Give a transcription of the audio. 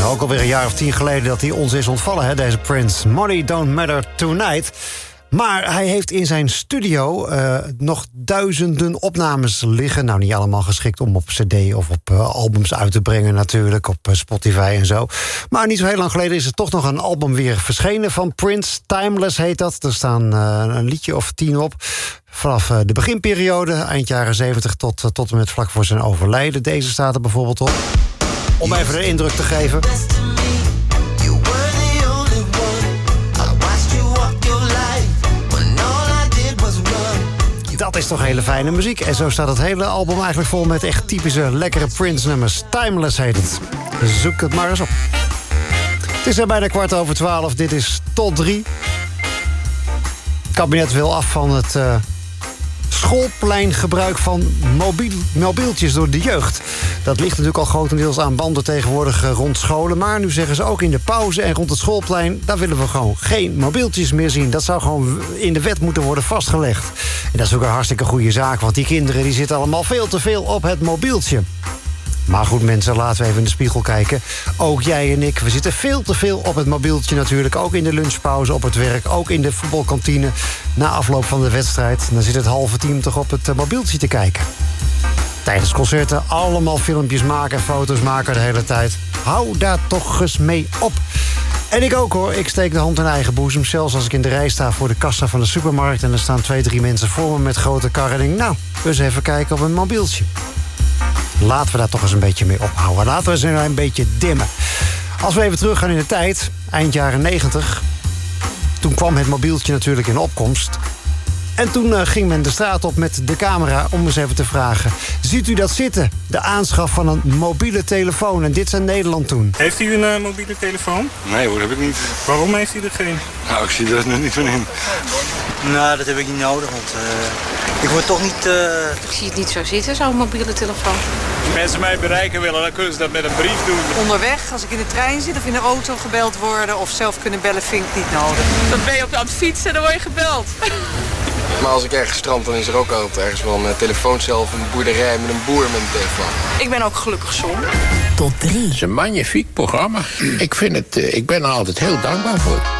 Ook alweer een jaar of 10 geleden dat hij ons is ontvallen, hè, deze Prince. Money Don't Matter Tonight. Maar hij heeft in zijn studio nog duizenden opnames liggen. Nou, niet allemaal geschikt om op cd of op albums uit te brengen natuurlijk. Op Spotify en zo. Maar niet zo heel lang geleden is er toch nog een album weer verschenen van Prince. Timeless heet dat. Er staan een liedje of 10 op. Vanaf de beginperiode, eind jaren 70 tot en met vlak voor zijn overlijden. Deze staat er bijvoorbeeld op. Om even de indruk te geven. Dat is toch hele fijne muziek. En zo staat het hele album eigenlijk vol met echt typische lekkere Prince-nummers. Timeless heet het. Zoek het maar eens op. Het is er bijna 12:15. Dit is tot 3. Het kabinet wil af van het schoolpleingebruik van mobieltjes door de jeugd. Dat ligt natuurlijk al grotendeels aan banden tegenwoordig rond scholen. Maar nu zeggen ze ook in de pauze en rond het schoolplein, daar willen we gewoon geen mobieltjes meer zien. Dat zou gewoon in de wet moeten worden vastgelegd. En dat is ook een hartstikke goede zaak, want die kinderen die zitten allemaal veel te veel op het mobieltje. Maar goed mensen, laten we even in de spiegel kijken. Ook jij en ik, we zitten veel te veel op het mobieltje natuurlijk. Ook in de lunchpauze op het werk, ook in de voetbalkantine. Na afloop van de wedstrijd, dan zit het halve team toch op het mobieltje te kijken. Tijdens concerten allemaal filmpjes maken en foto's maken de hele tijd. Hou daar toch eens mee op. En ik ook hoor, ik steek de hand in eigen boezem. Zelfs als ik in de rij sta voor de kassa van de supermarkt en er staan 2-3 mensen voor me met grote karren. En ik denk, nou, eens even kijken op een mobieltje. Laten we daar toch eens een beetje mee ophouden. Laten we eens een beetje dimmen. Als we even teruggaan in de tijd, eind jaren 90... toen kwam het mobieltje natuurlijk in opkomst. En toen ging men de straat op met de camera om eens even te vragen. Ziet u dat zitten? De aanschaf van een mobiele telefoon. En dit is in Nederland toen. Heeft u een mobiele telefoon? Nee hoor, dat heb ik niet. Waarom heeft u er geen? Nou, ik zie er nu niet van in. Nou, dat heb ik niet nodig, want ik word toch niet... Ik zie het niet zo zitten, zo'n mobiele telefoon. Als mensen mij bereiken willen, dan kunnen ze dat met een brief doen. Onderweg, als ik in de trein zit of in de auto gebeld worden of zelf kunnen bellen, vind ik niet nodig. Dan ben je aan het fietsen en dan word je gebeld. Maar als ik ergens strand, dan is er ook altijd ergens wel een telefooncel of een boerderij met een boer met een telefoon. Ik ben ook gelukkig zonder. Tot 3. Het is een magnifiek programma. Ik ben er altijd heel dankbaar voor.